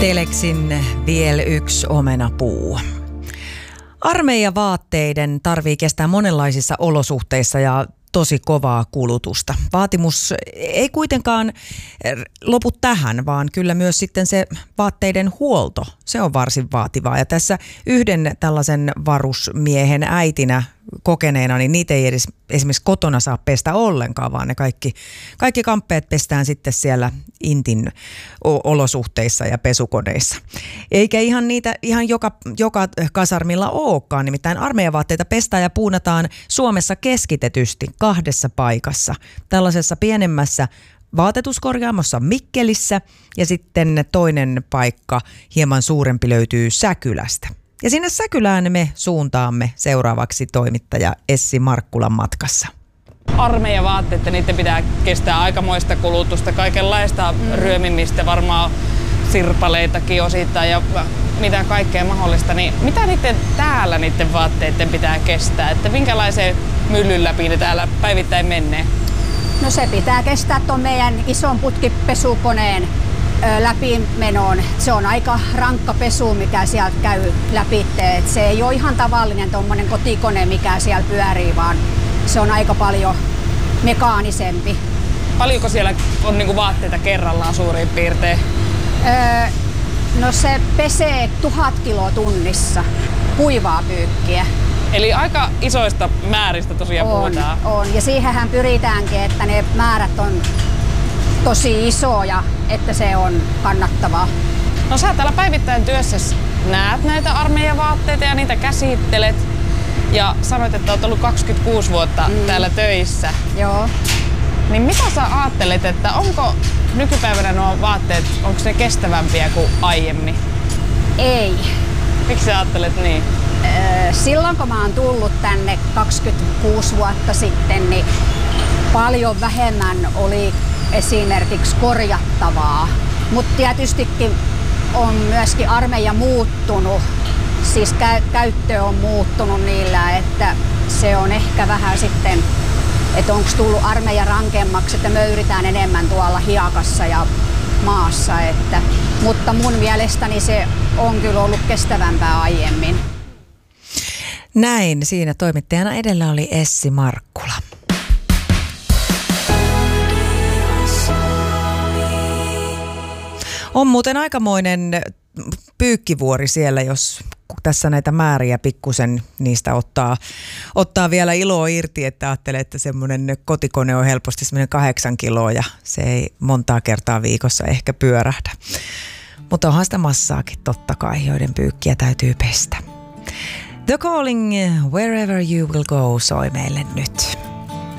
Teleksin vielä yksi omenapuu. Armeijavaatteiden tarvii kestää monenlaisissa olosuhteissa ja tosi kovaa kulutusta. Vaatimus ei kuitenkaan lopu tähän, vaan kyllä myös sitten se vaatteiden huolto, se on varsin vaativaa. Ja tässä yhden tällaisen varusmiehen äitinä kokeneena, niin niitä ei edes esimerkiksi kotona saa pestä ollenkaan, vaan ne kaikki kamppeet pestään sitten siellä intin olosuhteissa ja pesukoneissa. Eikä ihan joka kasarmilla olekaan, nimittäin armeijavaatteita pestään ja puunataan Suomessa keskitetysti 2 paikassa. Tällaisessa pienemmässä vaatetuskorjaamossa Mikkelissä ja sitten toinen paikka hieman suurempi löytyy Säkylästä. Ja sinne Säkylään me suuntaamme seuraavaksi toimittaja Essi Markkulan matkassa. Armeijavaatteet, niiden pitää kestää aikamoista kulutusta, kaikenlaista ryömimistä, varmaan sirpaleitakin osittain ja mitä kaikkea mahdollista. Niin mitä niiden vaatteiden pitää kestää? Että minkälaisen myllyn läpi ne täällä päivittäin menee? No se pitää kestää tuon meidän ison putkipesukoneen läpimenoon. Se on aika rankka pesu, mikä sieltä käy läpi. Et se ei ole ihan tavallinen tuommoinen kotikone, mikä siellä pyörii, vaan se on aika paljon mekaanisempi. Paljonko siellä on niinku vaatteita kerrallaan suurin piirtein? No se pesee 1000 kiloa tunnissa kuivaa pyykkiä. Eli aika isoista määristä tosiaan puhutaan. On, ja siihenhän pyritäänkin, että ne määrät on tosi isoja, että se on kannattavaa. No sä täällä päivittäin työssä näet näitä armeijavaatteita ja niitä käsittelet. Ja sanoit, että olet ollut 26 vuotta täällä töissä. Joo. Niin mitä sä ajattelet, että onko nykypäivänä nuo vaatteet, onko ne kestävämpiä kuin aiemmin? Ei. Miksi sä ajattelet niin? Silloin kun mä oon tullut tänne 26 vuotta sitten, niin paljon vähemmän oli esimerkiksi korjattavaa. Mutta tietystikin on myöskin armeija muuttunut, siis käyttö on muuttunut niillä, että se on ehkä vähän sitten, että onko tullut armeija rankemmaksi, että möyritään enemmän tuolla hiekassa ja maassa. Mutta mun mielestäni se on kyllä ollut kestävämpää aiemmin. Näin, siinä toimittajana edellä oli Essi Markkula. On muuten aikamoinen pyykkivuori siellä, jos tässä näitä määriä pikkusen niistä ottaa vielä iloa irti, että ajattelee, että semmoinen kotikone on helposti semmoinen 8 kiloa ja se ei montaa kertaa viikossa ehkä pyörähdä. Mutta onhan sitä massaakin totta kai, joiden pyykkiä täytyy pestä. The Calling, Wherever You Will Go soi meille nyt.